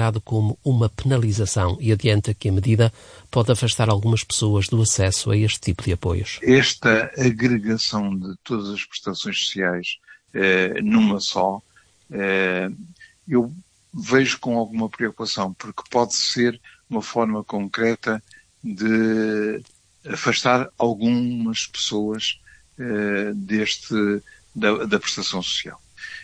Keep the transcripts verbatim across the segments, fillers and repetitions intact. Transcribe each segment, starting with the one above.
encarado como uma penalização e adianta que a medida pode afastar algumas pessoas do acesso a este tipo de apoios. Esta agregação de todas as prestações sociais eh, numa só, eh, eu vejo com alguma preocupação, porque pode ser uma forma concreta de afastar algumas pessoas eh, deste, da, da prestação social.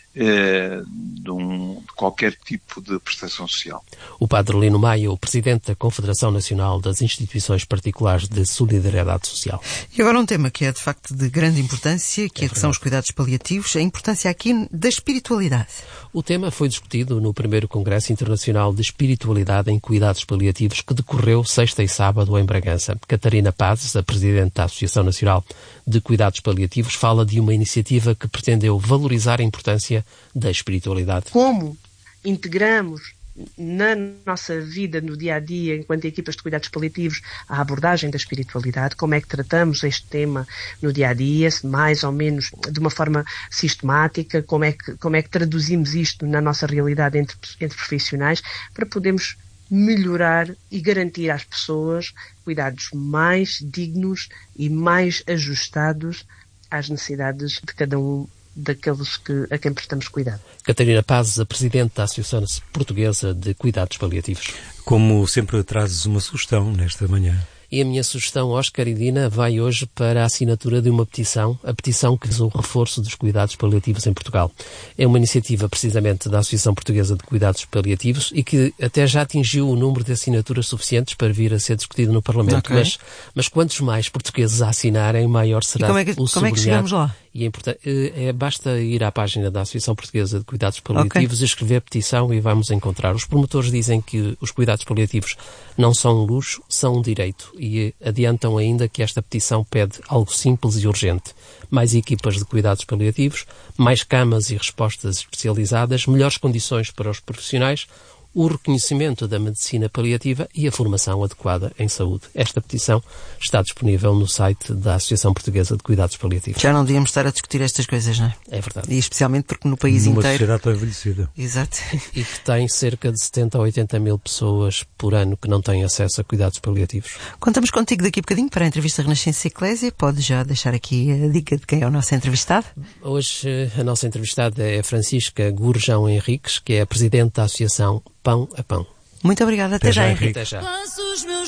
De, um, de qualquer tipo de prestação social. O padre Lino Maia, o presidente da Confederação Nacional das Instituições Particulares de Solidariedade Social. E agora um tema que é de facto de grande importância, que, é, que são os cuidados paliativos, a importância aqui da espiritualidade. O tema foi discutido no primeiro Congresso Internacional de Espiritualidade em Cuidados Paliativos, que decorreu sexta e sábado em Bragança. Catarina Pazes, a presidente da Associação Nacional de Cuidados Paliativos, fala de uma iniciativa que pretendeu valorizar a importância da espiritualidade. Como integramos na nossa vida, no dia-a-dia, enquanto equipas de cuidados paliativos, a abordagem da espiritualidade, como é que tratamos este tema no dia-a-dia, mais ou menos de uma forma sistemática, como é que, como é que traduzimos isto na nossa realidade entre, entre profissionais, para podermos melhorar e garantir às pessoas cuidados mais dignos e mais ajustados às necessidades de cada um daqueles que, a quem prestamos cuidado. Catarina Pazes, a presidente da Associação Portuguesa de Cuidados Paliativos. Como sempre, trazes uma sugestão nesta manhã. E a minha sugestão, Óscar e Dina, vai hoje para a assinatura de uma petição, a petição que diz o reforço dos cuidados paliativos em Portugal. É uma iniciativa, precisamente, da Associação Portuguesa de Cuidados Paliativos e que até já atingiu o número de assinaturas suficientes para vir a ser discutido no Parlamento. Okay. Mas, mas quantos mais portugueses a assinarem, maior será e como é que, o como é que chegamos lá? E é importante, é, basta ir à página da Associação Portuguesa de Cuidados Paliativos, okay, escrever a petição e vamos encontrar. Os promotores dizem que os cuidados paliativos não são um luxo, são um direito e adiantam ainda que esta petição pede algo simples e urgente. Mais equipas de cuidados paliativos, mais camas e respostas especializadas, melhores condições para os profissionais, o reconhecimento da medicina paliativa e a formação adequada em saúde. Esta petição está disponível no site da Associação Portuguesa de Cuidados Paliativos. Já não devíamos estar a discutir estas coisas, não é? É verdade. E especialmente porque no país Numa inteiro... sociedade tão envelhecida. Exato. E que tem cerca de setenta a oitenta mil pessoas por ano que não têm acesso a cuidados paliativos. Contamos contigo daqui a bocadinho para a entrevista Renascença Eclésia. Pode já deixar aqui a dica de quem é o nosso entrevistado? Hoje a nossa entrevistada é Francisca Gurjão Henriques, que é a presidente da Associação Pão a Pão. Muito obrigada. Até, Até já, já, Henrique. Até já.